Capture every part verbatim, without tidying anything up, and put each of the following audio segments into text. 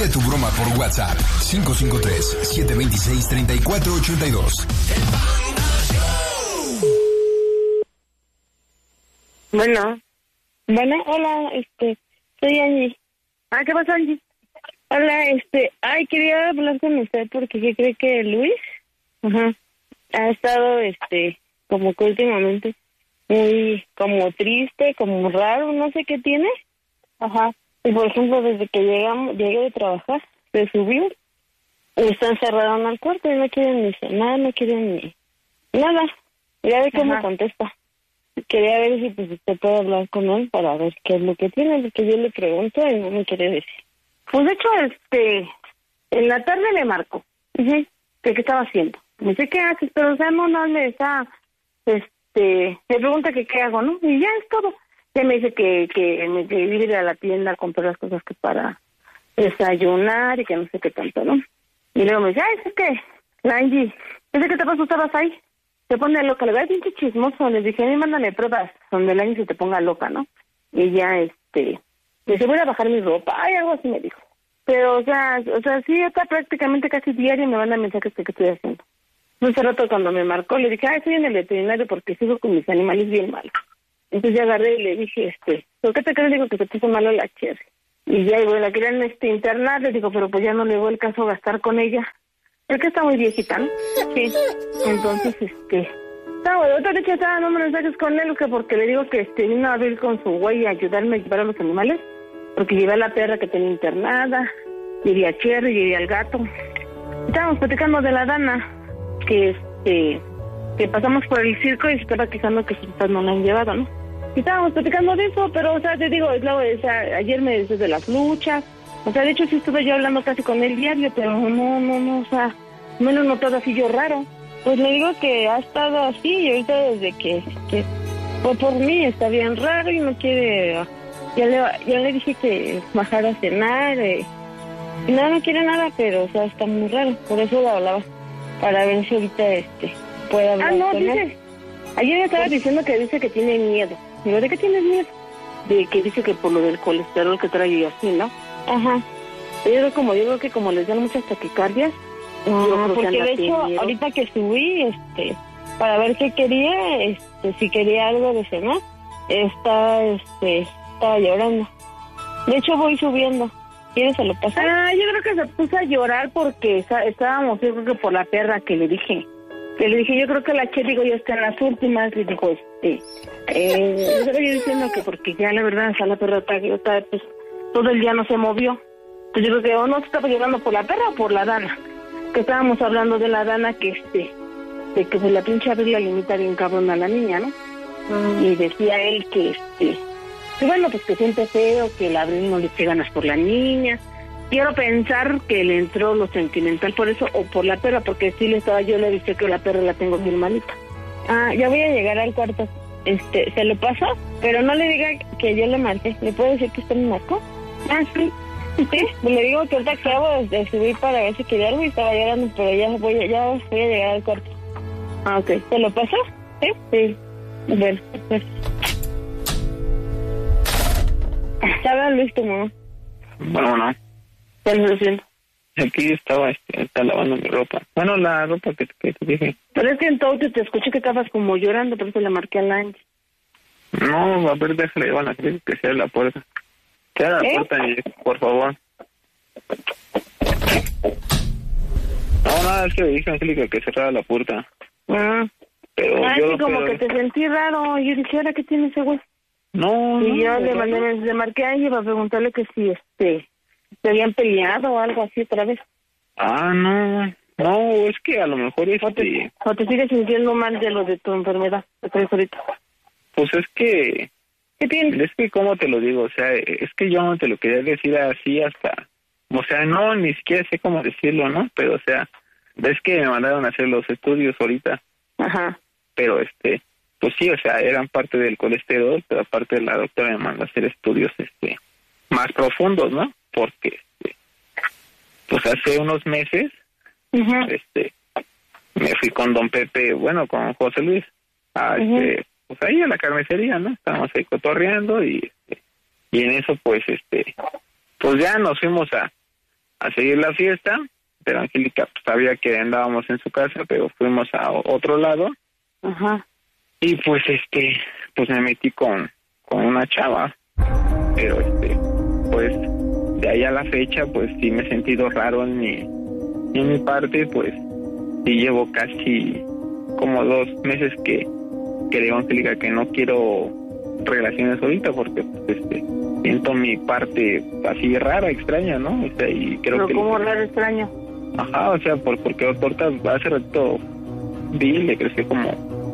Pide tu broma por WhatsApp cinco cinco tres, siete dos seis, tres cuatro ocho dos. Bueno. Bueno, hola, este, soy Angie. Ah, ¿qué pasa, Angie? Hola, este, ay, quería hablar con usted porque ¿qué cree que Luis? Ajá. Ha estado, este, como que últimamente muy, como triste, como raro, no sé qué tiene. Ajá. Y por ejemplo, desde que llegamos, llegué de trabajar, se subió y está encerrado en el cuarto y no quieren ni cenar, no quieren ni nada. Ya ve cómo contesta. Quería ver si pues usted puede hablar con él para ver qué es lo que tiene, porque yo le pregunto y no me quiere decir. Pues de hecho, este, en la tarde le marco. Uh-huh. ¿Qué, ¿Qué estaba haciendo? Me dice, ¿qué haces? Pero o sea, no, no, le está, este, me pregunta que qué hago, ¿no? Y ya es todo. Ya me dice que, que me que ir a la tienda a comprar las cosas que para desayunar y que no sé qué tanto, ¿no? Y luego me dice, ay, es que, la Angie, ¿ese qué te pasó? ¿Estabas ahí? Se pone loca, le voy a decir que chismoso. Les dije, a mí mándale pruebas donde la Angie se te ponga loca, ¿no? Y ya, este, me dice, voy a bajar mi ropa. Ay, algo así me dijo. Pero, o sea, o sea, sí, está prácticamente casi diario me manda mensajes de qué estoy haciendo. Hace rato cuando me marcó, le dije, ay, estoy en el veterinario porque sigo con mis animales bien malos. Entonces ya agarré y le dije, este, ¿por qué te crees? Digo que se puso malo la Cherry. Y ya, y bueno, la querían este, internar, le digo, pero pues ya no le voy el caso gastar con ella. Es que está muy viejita, ¿no? Sí. Entonces, este, está bueno, otra vez estaba dando mensajes con él, que porque le digo que este, vino a ver con su güey a ayudarme a llevar a los animales, porque llevé a la perra que tenía internada, llevé a Cherry, llevé al gato. Estábamos platicando de la Dana, que este, que pasamos por el circo y se estaba quejando que sus papás no la han llevado, ¿no? Y estábamos platicando de eso, pero, o sea, te digo, es la, o sea, ayer me dices de las luchas, o sea, de hecho sí estuve yo hablando casi con él diario, pero no, no, no, o sea, me lo he notado así yo raro. Pues le digo que ha estado así y ahorita desde que, que fue por mí está bien raro y no quiere, ya le, ya le dije que bajara a cenar, eh, y nada, no quiere nada, pero, o sea, está muy raro, por eso lo hablaba, para ver si ahorita, este, puede hablar. Ah, no, con dice, él. Ayer me estaba diciendo que dice que tiene miedo. Digo, ¿de qué tienes miedo? De que dice que por lo del colesterol que trae y así, ¿no? Ajá. Yo creo como, yo creo que como les dan muchas taquicardias. No, porque de hecho, miedo. Ahorita que subí, este, para ver qué quería, este, si quería algo de cenar, está, este, estaba llorando. De hecho, voy subiendo. ¿Quieres se lo pasar? Ah, yo creo que se puso a llorar porque está, estábamos, yo creo que por la perra que le dije. Que le dije, yo creo que la Che, digo, ya está en las últimas, le dijo, este, eh, yo estaba yo diciendo que porque ya la verdad, o sea, la perra está, está, pues, todo el día no se movió. Entonces yo creo que o no se estaba llorando por la perra o por la Dana. Que estábamos hablando de la Dana que, este, de que pues la pinche Abril la limita bien cabrón a la niña, ¿no? Mm. Y decía él que, este, que bueno, pues que siente feo, que la Abril no le eche ganas por la niña. Quiero pensar que le entró lo sentimental por eso o por la perra, porque sí le estaba, yo le dije que la perra la tengo bien malita. Ah, ya voy a llegar al cuarto. Este, se lo paso, pero no le diga que yo le marqué. ¿Le puedo decir que usted me marcó? Ah, sí. Sí, le digo que ahorita acabo de subir para ver si quería algo y estaba llorando, pero ya voy, a, ya voy a llegar al cuarto. Ah, ok. ¿Se lo paso? Sí. Sí. Bueno, pues. ¿Estaba Luis tu mamá? Bueno, no. ¿Qué estás haciendo? Aquí estaba, este, está lavando mi ropa. Bueno, la ropa que, que te dije. Pero es que entonces te escuché que estabas como llorando, por eso le marqué a la Angie. No, a ver, déjale, van a creer que sea la puerta. Que abra la puerta, Angie, por favor. No, nada, es que le dije a Angélica que cerrara la puerta. Ah. Pero ah, yo sí, como pero... que te sentí raro. Y yo dije, ¿ahora qué tiene ese güey? No, y no. yo no, le, no, mandé, no. le marqué a Angie para preguntarle que si, este, se habían peleado o algo así otra vez. Ah, no. No, es que a lo mejor este... O te, o te sigues sintiendo mal de lo de tu enfermedad que traes ahorita. Pues es que... ¿Qué tienes? Es que, ¿cómo te lo digo? O sea, es que yo no te lo quería decir así hasta... O sea, no, ni siquiera sé cómo decirlo, ¿no? Pero, o sea, ves que me mandaron a hacer los estudios ahorita. Ajá. Pero, este, pues sí, o sea, eran parte del colesterol, pero aparte la doctora me mandó a hacer estudios, este, más profundos, ¿no? Porque, este, pues hace unos meses, uh-huh. este, me fui con don Pepe, bueno, con José Luis, a, uh-huh. este, pues ahí a la carnicería, ¿no? Estábamos ahí cotorreando y, este, y en eso, pues, este, pues ya nos fuimos a, a seguir la fiesta, pero Angélica pues, sabía que andábamos en su casa, pero fuimos a otro lado. Ajá. Y pues este, pues me metí con, con una chava, pero este, pues de ahí a la fecha, pues sí me he sentido raro en mi, en mi parte, pues sí llevo casi como dos meses que, que le digo a Angélica que no quiero relaciones ahorita porque pues este, siento mi parte así rara, extraña, ¿no? O sea, y creo pero que... ¿cómo raro, extraño? Ajá, o sea, por, porque ahorita hace rato vi, le creció como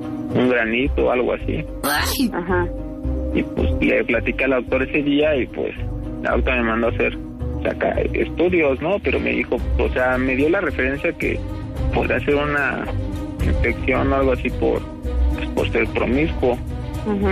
un granito o algo así. Ajá. Y pues le platicé al doctor ese día y pues la doctora me mandó a hacer sacar estudios, ¿no? Pero me dijo, o sea, me dio la referencia que podría ser una infección o algo así por, pues, por ser promiscuo. Ajá.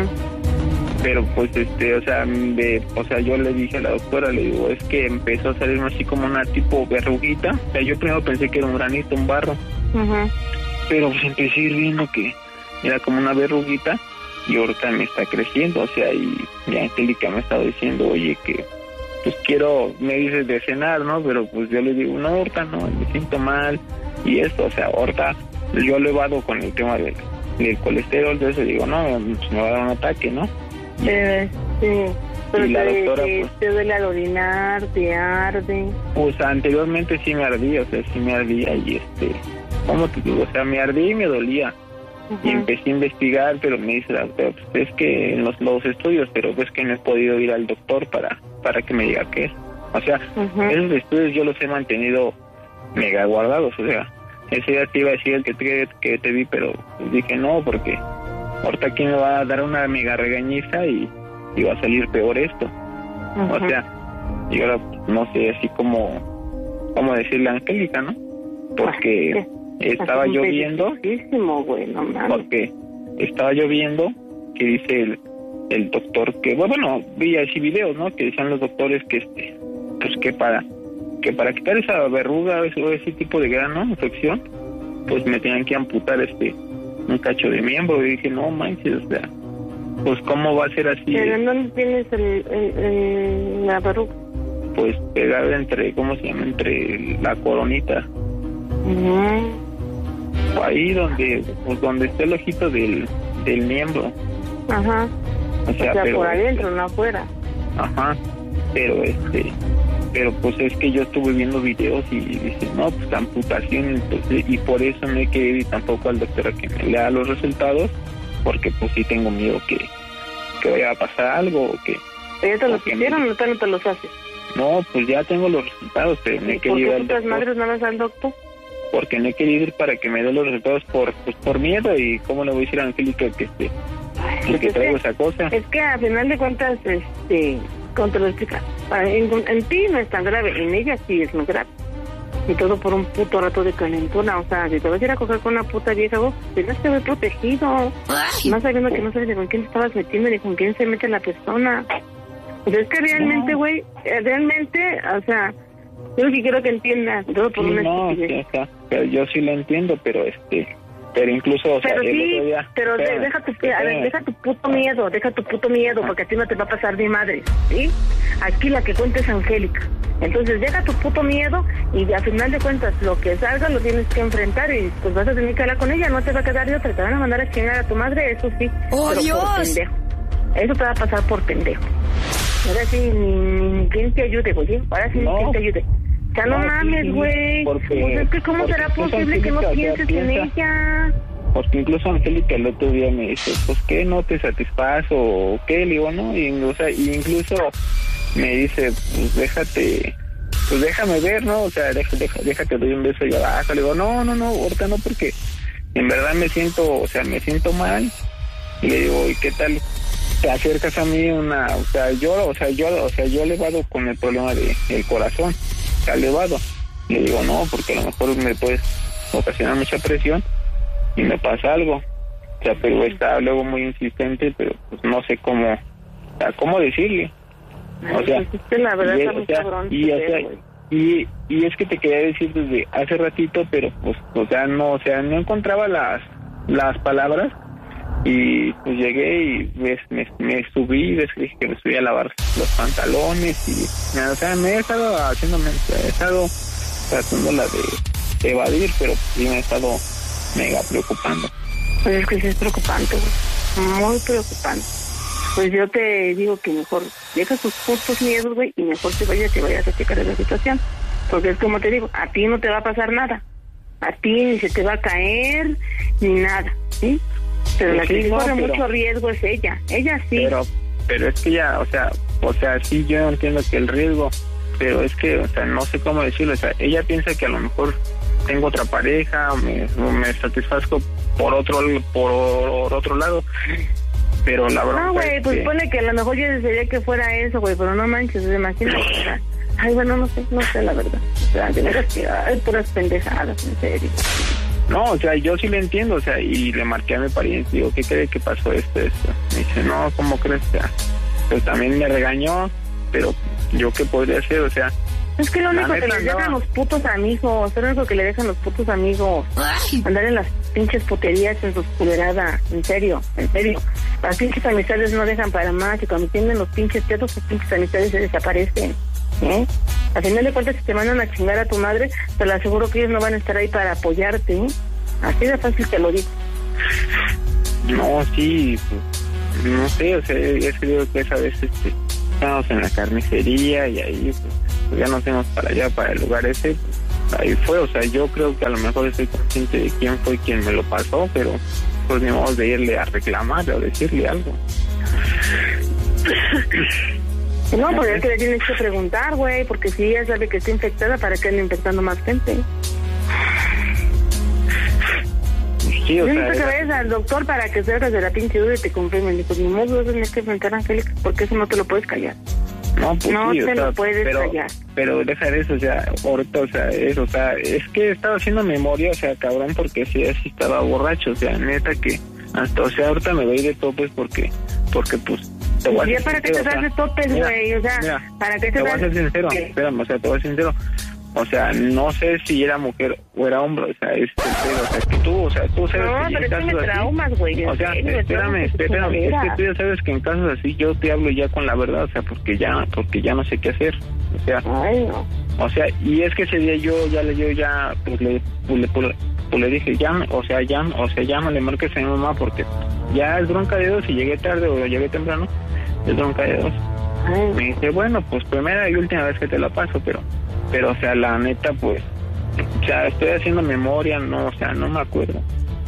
Pero pues este, o sea, de, o sea, yo le dije a la doctora, le digo, es que empezó a salirme así como una tipo verruguita. O sea, yo primero pensé que era un granito, un barro. Ajá. Pero pues empecé a ir viendo que era como una verruguita y ahorita me está creciendo, o sea, y, y Angélica me estaba diciendo, oye, que pues quiero, me dices de cenar, ¿no? Pero pues yo le digo, no, ahorita no, me siento mal y esto, o sea, ahorita yo lo evado con el tema del, del colesterol, entonces digo, no, pues me va a dar un ataque, ¿no? Y, eh, sí, pero y la te, doctora, te, pues, te duele al orinar, te arde. Pues anteriormente sí me ardía, o sea, sí me ardía y este, ¿cómo te digo? O sea, me ardía y me dolía. Uh-huh. Y empecé a investigar, pero me dice la doctora, pues es que en los, los estudios, pero pues que no he podido ir al doctor para para que me diga qué es. O sea, uh-huh. esos estudios yo los he mantenido mega guardados, o sea, ese día te iba a decir el que te, que te vi, pero dije no, porque ahorita aquí me va a dar una mega regañiza y, y va a salir peor esto. Uh-huh. O sea, y ahora no sé, así como, como decirle a Angélica, ¿no? Porque... Uh-huh. Estaba lloviendo, güey, no mames. porque estaba lloviendo, que dice el, el doctor que, bueno, vi así videos, ¿no? Que decían los doctores que este, pues que para que para quitar esa verruga o ese, ese tipo de grano, infección, pues me tenían que amputar este un cacho de miembro. Y dije, no manches, o sea, pues cómo va a ser así. ¿Pero en dónde tienes el, el, el, la verruga? Pues pegada entre, ¿cómo se llama? Entre la coronita. Uh-huh. Ahí donde pues donde está el ojito del, del miembro. Ajá. O sea, o sea pero, por adentro, no afuera. Ajá. Pero este, pero pues es que yo estuve viendo videos y dice, no, pues amputación, entonces, y por eso no he querido ir tampoco al doctor a que me lea los resultados, porque pues sí tengo miedo que, que vaya a pasar algo o que... ¿Ya te los hicieron o no te los haces? No, pues ya tengo los resultados, pero no he querido ir al doctor. ¿Por qué otras madres no vas al doctor? Porque no he querido ir para que me den los resultados por pues por miedo. Y cómo le voy a decir a Angélica que este pues que traigo que, esa cosa. Es que a final de cuentas, este, ¿cómo te lo explicas? En, en ti no es tan grave, en ella sí es muy grave. Y todo por un puto rato de calentona. O sea, si te vas a ir a coger con una puta vieja, vos tienes que haber protegido. Ay. Más sabiendo que no sabes ni con quién te estabas metiendo ni con quién se mete la persona. Pues es que realmente, güey, no. realmente, o sea... Yo lo que quiero que entiendas, todo por sí, una no, estupidez. Sí, o sea, pero yo sí lo entiendo, pero este, pero incluso, o sea, pero sí, el otro día, pero espérame, deja tu, espérame. a ver, deja tu puto miedo, deja tu puto miedo, porque a ti no te va a pasar ni madre, ¿sí? Aquí la que cuenta es Angélica. Entonces deja tu puto miedo y a final de cuentas lo que salga lo tienes que enfrentar y pues vas a tener que hablar con ella, no te va a quedar de otra, te van a mandar a chingar a tu madre, eso sí, ¡Oh, pero Dios! por pendejo. Eso te va a pasar por pendejo. Ahora sí, ni, ni, ni quien te ayude, güey, ahora sí, No. ni quien te ayude. Ya no, no mames, güey. Pues es que ¿cómo será posible que no pienses en ella? Porque incluso Angélica el otro día me dice, pues ¿qué no te satisfazo o qué? Le digo, no, y, o sea, y incluso me dice, pues déjate, pues déjame ver, ¿no? O sea, deja, deja, déjate doy un beso y abajo. Le digo, no, no, no, ahorita no, porque en verdad me siento, o sea, me siento mal. Y le digo, ¿y qué tal? Te acercas a mí una, o sea, yo, o sea, yo, o sea, yo elevado con el problema de el corazón. Elevado. Le digo, no, porque a lo mejor me puedes ocasionar mucha presión y me pasa algo. O sea, pero está luego muy insistente, pero pues no sé cómo, o sea, cómo decirle. O sea, la verdad y, está o muy sea, cabrón, y, o sea, güey. y, y es que te quería decir desde hace ratito, pero pues, o sea, no, o sea, no encontraba las, las palabras Y pues llegué y ves, me, me subí, ves que dije que me subí a lavar los pantalones y, o sea, me he estado haciéndome, he estado tratándola de evadir, pero sí me he estado mega preocupando. Pues es que sí es preocupante, güey, muy preocupante. Pues yo te digo que mejor deja tus putos miedos, güey, y mejor te vayas, te vayas a checar la situación. Porque es como te digo, a ti no te va a pasar nada. A ti ni se te va a caer, ni nada, ¿sí? Pero sí, la que sí, corre no, pero, mucho riesgo es ella. Ella sí. Pero, pero es que ya, o sea, o sea, sí, yo entiendo que el riesgo, pero es que, o sea, no sé cómo decirlo. O sea, ella piensa que a lo mejor tengo otra pareja, me, me satisfazco por otro, por otro lado. Pero la verdad. No, güey, pues que... pone que a lo mejor yo desearía que fuera eso, güey, pero no manches, imagínate. O sea, ay, bueno, no sé, no sé la verdad. O sea, de veras que hay puras pendejadas, en serio. No, o sea, yo sí le entiendo, o sea, y le marqué a mi pariente, digo, ¿qué cree que pasó esto, esto? Me dice, no, ¿cómo crees? O sea, pues también me regañó, pero ¿yo qué podría hacer? O sea... Es que lo único que les dejan los putos amigos, es lo único que le dejan los putos amigos. Ay. Andar en las pinches puterías en su culerada, en serio, en serio. Las pinches amistades no dejan para más, y cuando tienen los pinches tetos, sus pinches amistades se desaparecen. ¿Eh? Al final de cuentas, si te mandan a chingar a tu madre, te lo aseguro que ellos no van a estar ahí para apoyarte, ¿eh? Así de fácil te lo digo. No, sí, pues, no sé, o sea, es que digo que esa vez este, estábamos en la carnicería y ahí pues, pues ya nos fuimos para allá, para el lugar ese, pues, ahí fue, o sea, yo creo que a lo mejor estoy consciente de quién fue quien me lo pasó, pero pues ni modo de irle a reclamarle o decirle algo. No, pues es que le tienes que preguntar, güey, porque si ella sabe que está infectada, ¿para qué anda infectando más gente? Sí, o yo sea, necesito que vayas al doctor para que salgas de la pinche duda y te confirmen. Dijo, ni modo, tienes que enfrentar a Angélica, porque eso no te lo puedes callar. No, pues no sí, te o sea, lo puedes pero, callar. Pero deja de eso, o sea, ahorita, o sea, eso, o sea, es que estaba haciendo memoria, o sea, cabrón, porque sí, así estaba borracho, o sea, neta que hasta, o sea, ahorita me voy de topes porque, porque pues, te voy a ser para sincero, que te das de topes, güey, o sea, mira, para que te, te voy das... a ser sincero, ¿qué? Espérame, o sea, te voy a ser sincero, o sea, no sé si era mujer o era hombre, o sea, es sincero, o sea, que tú, o sea, tú sabes no, que pero es que me traumas, güey, o sea, serio, espérame, espérame, es que tú ya sabes que en casos así yo te hablo ya con la verdad, o sea, porque ya, porque ya no sé qué hacer, o sea, ay, no. O sea, y es que ese día yo ya le yo ya pues le pues, le, pues, pues, le dije, ya, o sea, ya, o sea, ya me le marques a mi mamá porque ya es bronca de dos, si llegué tarde o llegué temprano, es bronca de dos. Ay. Me dice, bueno, pues primera y última vez que te la paso, pero, pero, o sea, la neta, pues, o sea, estoy haciendo memoria, no, o sea, no me acuerdo.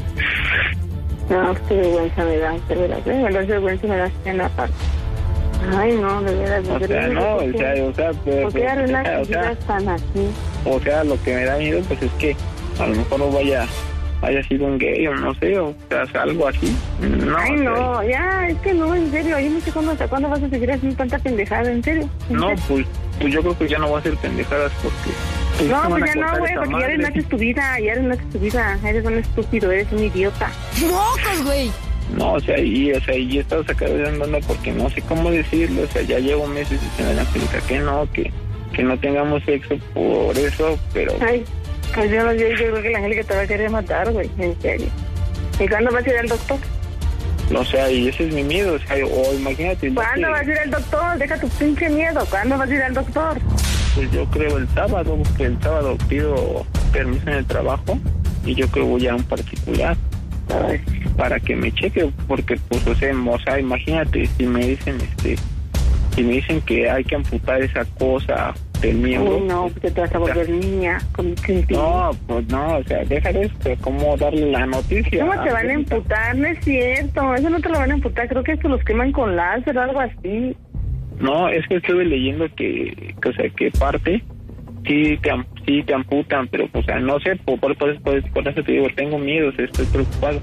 No, qué vergüenza me da, de verdad, ¿eh? Me da vergüenza me da en la parte. Ay, no, de verdad, de o sea, no, o sea, o sea, pues, ¿por qué arruinas o sea, tan así? O sea, lo que me da miedo, pues, es que a lo mejor no vaya... haya sido un gay o no sé, o sea, algo así. No, ay, no, o sea, ya, es que no, en serio, yo no sé cuándo, hasta cuándo vas a seguir haciendo tanta pendejada, en serio. ¿En no, serio? Pues, pues yo creo que ya no voy a hacer pendejadas porque... Pues, no, pues ya no, güey, porque madre. Ya arruinaste tu vida, ya arruinaste tu vida, eres un estúpido, eres un idiota. ¡Mocos, güey! No, o sea, y, o sea, y he estado sacado de onda porque no sé cómo decirlo, o sea, ya llevo meses diciendo a la Angélica que no, que, que no tengamos sexo por eso, pero... Ay. Pues yo, yo, yo creo que la Angélica te va a querer matar, güey, en serio. ¿Y cuándo vas a ir al doctor? No, o sea, y ese es mi miedo, o sea, o imagínate... ¿Cuándo que... vas a ir al doctor? Deja tu pinche miedo, ¿cuándo vas a ir al doctor? Pues yo creo el sábado, porque el sábado pido permiso en el trabajo y yo creo voy a un particular para, para que me cheque, porque pues, o sea, o sea, imagínate, si me dicen, este, si me dicen que hay que amputar esa cosa... del miembro. Uy, no, porque te vas a volver o sea, niña con un No, pues no, o sea, déjale esto, ¿cómo darle la noticia? ¿Cómo te van a imputar? No es cierto, eso no te lo van a imputar, creo que esto los queman con láser o algo así. No, es que estuve leyendo que, que o sea, que parte sí te, sí te amputan, pero, o sea, no sé, por, por, por, por, por eso te digo, tengo miedo, o sea, estoy preocupado.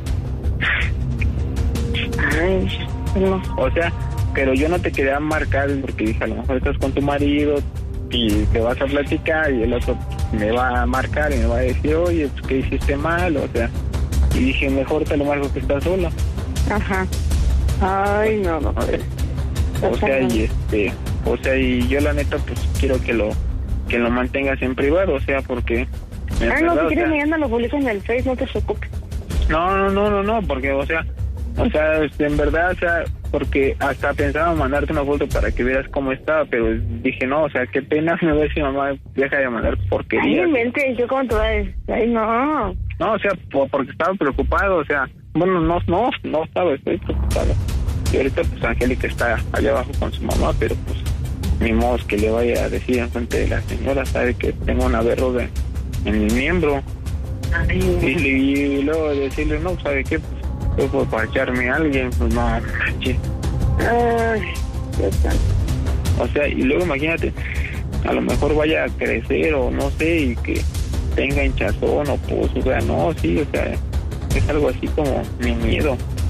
Ay, no. O sea, pero yo no te quería marcar porque dije, a lo mejor estás con tu marido y te vas a platicar y el otro me va a marcar y me va a decir, oye, pues, ¿qué hiciste mal? O sea, y dije, mejor te lo marco que estás sola. Ajá. Ay, no, no. O sea, y este, o sea, y yo la neta, pues, quiero que lo que lo mantengas en privado, o sea, porque... Ay, no, si quieres, me anda, lo publico en el Face, no te preocupes. No, no, no, no, no, porque, o sea, O sea, en verdad, o sea, porque hasta pensaba mandarte una foto para que vieras cómo estaba, pero dije, no, o sea, qué pena me va a decir mamá, deja de mandar porquerías. Ay, mente, yo cómo te voy a decir, ay, no. No, o sea, por, porque estaba preocupado, o sea, bueno, no, no, no estaba, estoy preocupado. Y ahorita, pues, Angélica está allá abajo con su mamá, pero, pues, ni modo que le vaya a decir en frente de la señora, sabe que tengo una verruga en mi miembro. Ay, y, y, y luego decirle, no, ¿sabe qué? Pues, yo puedo para echarme a alguien, pues, no, manches. Ay, Dios santo. O sea, y luego imagínate, a lo mejor vaya a crecer o no sé, y que tenga hinchazón o pues, o sea, no, sí, o sea, es algo así como mi miedo.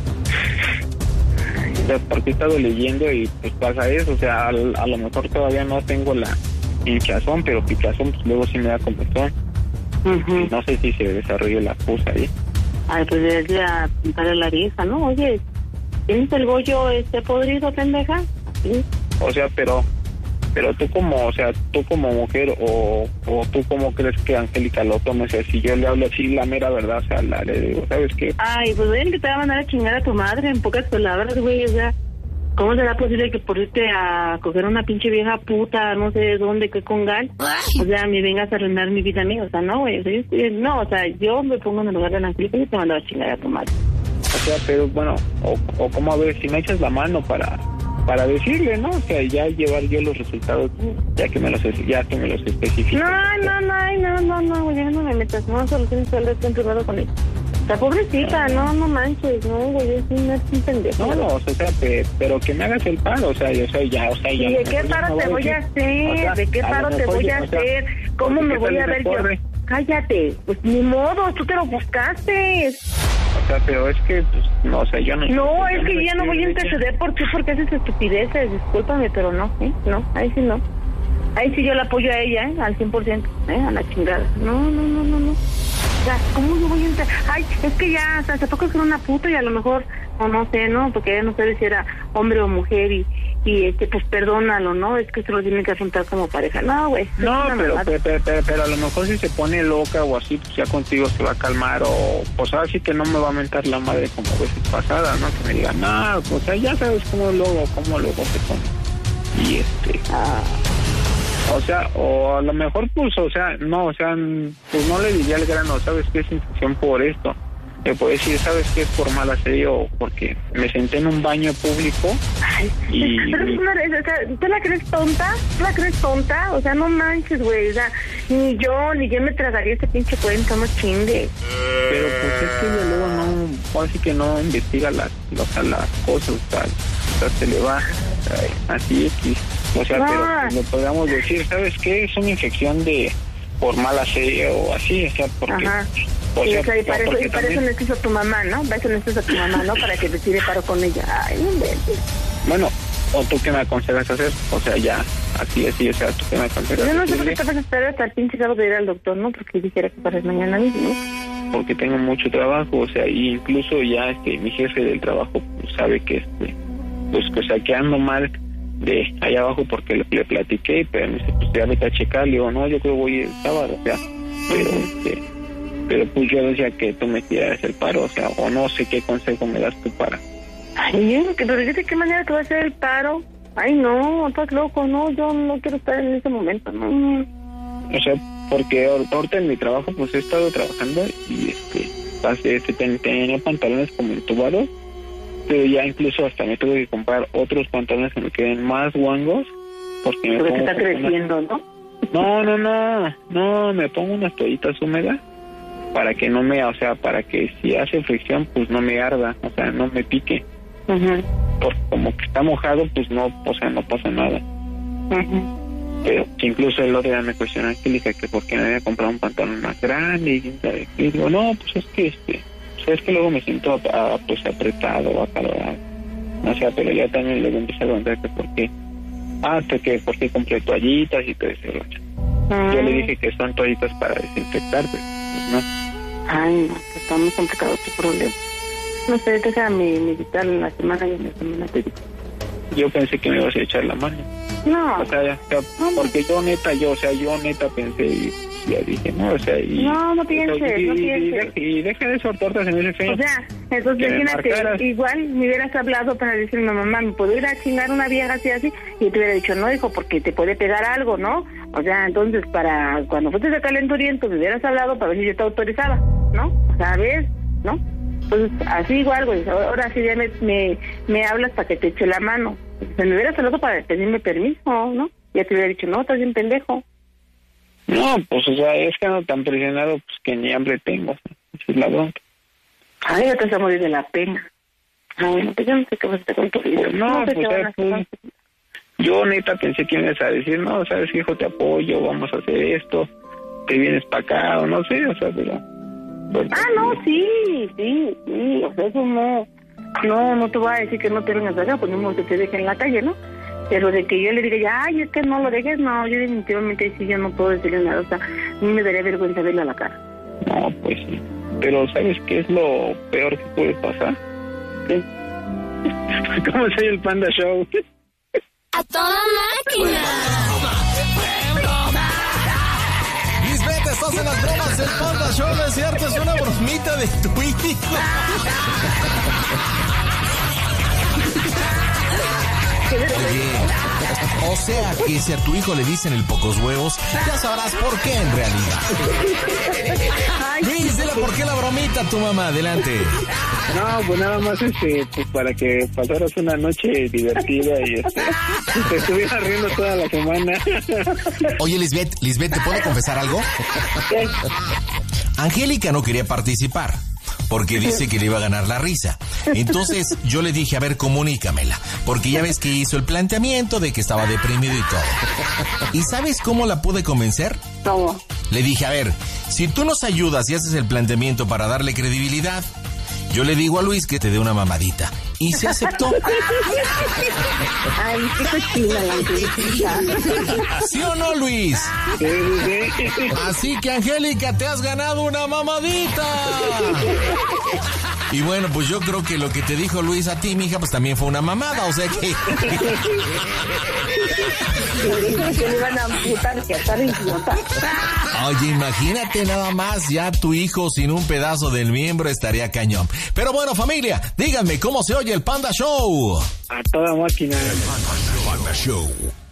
O sea, porque he estado leyendo y pues pasa eso, o sea, a, a lo mejor todavía no tengo la hinchazón, pero picazón, pues luego sí me da comezón. Uh-huh. No sé si se desarrolla la pus ahí. Ay, pues desde a pintarle la vieja, ¿no? Oye, ¿tienes el bollo este podrido, pendeja? ¿Sí? O sea, pero pero tú como, o sea, tú como mujer o, o tú cómo crees que Angélica lo tome, o sea, si yo le hablo así la mera verdad, o sea, la, le digo, ¿sabes qué? Ay, pues ven que te va a mandar a chingar a tu madre, en pocas palabras, güey, o sea, ¿cómo será posible que por irte a coger una pinche vieja puta, no sé de dónde, qué congal, o sea, me vengas a arruinar mi vida a mí? O sea, no, güey, o sea, yo, no, o sea, yo me pongo en el lugar de la Angélica y te mando a chingar a tu madre. O sea, pero bueno, o, o como a ver, si me echas la mano para para decirle, ¿no? O sea, ya llevar yo los resultados, ya que me los ya que me los especifico. No, no, no, no, no, no, güey, no me metas, no soluciones solo estoy en privado con ella. La pobrecita, no, no manches, no, güey, es un, es un pendejo. No, no, o sea, pe, pero que me hagas el paro, o sea, yo soy ya, o sea, ya. ¿Y de qué paro te voy a hacer? O sea, ¿de qué paro te voy a hacer? ¿Cómo me voy a ver yo? Cállate, pues ni modo, tú te lo buscaste. O sea, pero es que, pues, no, o sea, yo no... No, es que ya no voy a interceder por ti porque haces estupideces, discúlpame, pero no, ¿eh? No, ahí sí no. Ahí sí yo la apoyo a ella, ¿eh? Al cien por ciento, ¿eh? A la chingada. No, no, no, no, no. O sea, ¿cómo yo voy a entrar? Ay, es que ya, o sea, se toca con una puta y a lo mejor, o no sé, ¿no? Porque ella no sabe si era hombre o mujer y, y este, pues perdónalo, ¿no? Es que se lo tienen que afrontar como pareja. No, güey. No, pero, pero, pero, pero, pero a lo mejor si se pone loca o así, pues ya contigo se va a calmar o, pues así que no me va a mentar la madre como veces pasadas, ¿no? Que me diga, no, o sea, ya sabes cómo luego, cómo luego se pone. Y este... Ah. O sea, o a lo mejor, pues, o sea, no, o sea, pues no le diría al grano, ¿sabes qué? Es infección por esto. Le puedo decir, ¿sabes qué? Es por mal aseo, porque me senté en un baño público. Ay, y... Pero es una, o sea, ¿tú la crees tonta? ¿Tú la crees tonta? O sea, no manches, güey, o sea, ni yo, ni yo me tragaría este pinche cuento, no chingue. Pero pues es que ella luego no, así que no investiga las, o sea, las cosas, o sea, o sea, se le va ay, así X. O sea, no. Pero le podríamos decir, ¿sabes qué? Es una infección de por mal aseo o así, o sea, porque... Ajá. O sea, y, o sea, y para, eso, y para eso necesitas a tu mamá, ¿no? Para eso necesitas a tu mamá, ¿no? Para que te tire paro con ella. Ay, no inventes. Bueno, ¿o tú qué me aconsejas hacer? O sea, ya, así, así, o sea, ¿tú qué me aconsejas? Yo no sé por qué te vas a esperar hasta el pinche sábado de ir al doctor, ¿no? Porque dijera que para mañana mismo. Porque tengo mucho trabajo, o sea, y incluso ya este mi jefe del trabajo pues, sabe que, este, pues, o sea, que ando mal de allá abajo porque le, le platiqué, pero me dice, pues ya vete a checar, le digo, no, yo creo que voy el sábado, o sea, pero este, pero pues yo decía que tú me tiraras el paro, o sea, o no sé qué consejo me das tú para. Ay, pero ¿de qué manera te va a hacer el paro? Ay, no, estás loco, no, yo no quiero estar en ese momento, no. O sea, porque ahorita en mi trabajo pues he estado trabajando y este, pasé, este, tenía pantalones como entubados, pero ya incluso hasta me tuve que comprar otros pantalones que me queden más guangos porque me porque pongo está creciendo, unas... ¿no? No, no, no, no, me pongo unas toallitas húmedas para que no me, o sea, para que si hace fricción pues no me arda, o sea, no me pique. Uh-huh. Porque como que está mojado pues no, o sea, no pasa nada. Uh-huh. Pero que incluso el otro día me cuestionó Angélica que por qué no había comprado un pantalón más grande y, y digo, no, pues es que este, pues es que luego me siento a, pues apretado, acalorado, o sea, pero ya también luego empecé a preguntar que por qué, ah, que por qué compré toallitas y todo ese rollo. Uh-huh. Yo le dije que son toallitas para desinfectar, pero pues no. Ay, no, que está muy complicado tu problema. No sé, déjame meditar en la semana y en la semana te digo. Yo pensé que me ibas a echar la mano. No. O sea, ya, o sea no, porque yo neta, yo, o sea, yo neta pensé y ya dije, no, o sea, y... No, no pienses, y, no y, pienses. Y, y deja de sortortas en ese fe. O sea, Entonces, imagínate, igual me hubieras hablado para decirme, mamá, ¿me puedo ir a chingar una vieja así, así? Y te hubiera dicho, no, hijo, porque te puede pegar algo, ¿no? O sea, entonces, para cuando fuiste de calenturiento, me hubieras hablado para ver si yo te autorizaba, ¿no? ¿Sabes? ¿No? Entonces, así igual, güey, ahora sí ya me, me, me hablas para que te eche la mano. Se me hubieras hablado para pedirme permiso, ¿no? Ya te hubiera dicho, no, estás bien pendejo. No, pues, o sea, es que ando tan presionado, pues, que ni hambre tengo. Esa es la bronca. Ay, ya te vas a morir de la pena. Ay, no, pues yo no sé qué vas a hacer con tu vida. No, no pues, ya, pues, yo neta pensé que ibas a decir, no, sabes que hijo, te apoyo, vamos a hacer esto, te vienes para acá, o no sé, o sea, pero... Bueno, ah, no, sí, sí, sí, o sea, eso no, no, no te voy a decir que no te vengas acá, pues no que te deje en la calle, ¿no? Pero de que yo le diga, ya, ay, es que no lo dejes, no, yo definitivamente sí, yo no puedo decirle nada, o sea, a mí me daría vergüenza verle a la cara. No, pues sí, pero ¿sabes qué es lo peor que puede pasar? ¿Qué? ¿Cómo soy el Panda Show? ¡A toda máquina! Lisbeth, estás en las bromas del Panda Show, ¿no es cierto? Es una bromita de tu hijo. Oye, o sea que si a tu hijo le dicen el pocos huevos, ya sabrás por qué en realidad. Luis, dile por qué la bromita a tu mamá, adelante. No, pues nada más este, pues para que pasaras una noche divertida y este, te estuvieras riendo toda la semana. Oye, Lisbeth, Lisbeth, ¿te puedo confesar algo? ¿Qué? Angélica no quería participar porque dice que le iba a ganar la risa. Entonces yo le dije, a ver, comunícamela, porque ya ves que hizo el planteamiento de que estaba deprimido y todo. ¿Y sabes cómo la pude convencer? ¿Cómo? Le dije, a ver, si tú nos ayudas y haces el planteamiento para darle credibilidad, yo le digo a Luis que te dé una mamadita. Y se aceptó. Ay, qué cochina la Angélica. ¿Sí o no, Luis? Así que, Angélica, te has ganado una mamadita. Y bueno, pues yo creo que lo que te dijo Luis a ti, mija, pues también fue una mamada, o sea que... que le iban a amputar, que estar idiota. Oye, imagínate nada más, ya tu hijo sin un pedazo del miembro estaría cañón. Pero bueno, familia, díganme cómo se oye el Panda Show. A toda máquina. Panda Show.